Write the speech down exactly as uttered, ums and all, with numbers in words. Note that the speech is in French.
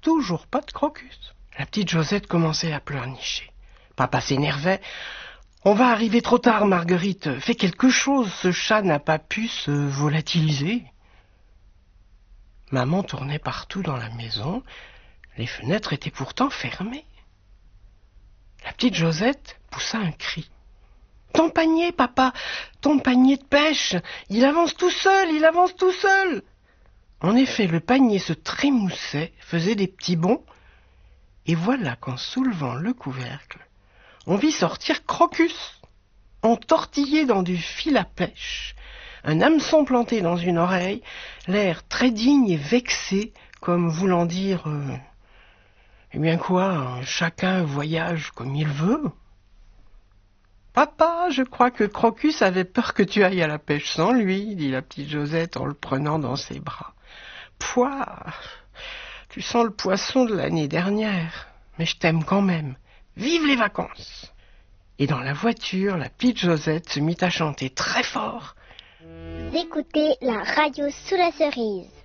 toujours pas de Crocus. La petite Josette commençait à pleurnicher. Papa s'énervait. On va arriver trop tard, Marguerite. Fais quelque chose, ce chat n'a pas pu se volatiliser. Maman tournait partout dans la maison. Les fenêtres étaient pourtant fermées. La petite Josette poussa un cri. « Ton panier, papa, ton panier de pêche, il avance tout seul, il avance tout seul !» En effet, le panier se trémoussait, faisait des petits bonds, et voilà qu'en soulevant le couvercle, on vit sortir Crocus, entortillé dans du fil à pêche, un hameçon planté dans une oreille, l'air très digne et vexé, comme voulant dire euh, « Eh bien quoi, chacun voyage comme il veut !» « Papa, je crois que Crocus avait peur que tu ailles à la pêche sans lui, » dit la petite Josette en le prenant dans ses bras. « Pouah, tu sens le poisson de l'année dernière, mais je t'aime quand même. Vive les vacances !» Et dans la voiture, la petite Josette se mit à chanter très fort. Vous écoutez la radio sous la cerise.